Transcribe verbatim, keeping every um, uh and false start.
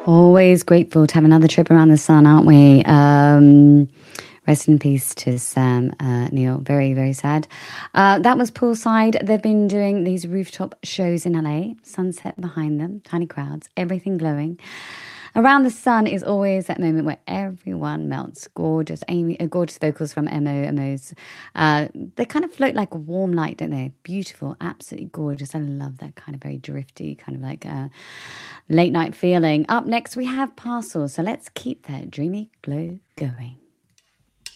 Always grateful to have another trip around the sun, aren't we? Um, rest in peace to Sam uh, Neill. Very, very sad. Uh, that was Poolside. They've been doing these rooftop shows in L A. Sunset behind them, tiny crowds, everything glowing. Around the Sun is always that moment where everyone melts. Gorgeous, Amy, uh, gorgeous vocals from Mo. Mo's. Uh, they kind of float like a warm light, don't they? Beautiful, absolutely gorgeous. I love that kind of very drifty, kind of like a late night feeling. Up next, we have Parcels. So let's keep that dreamy glow going.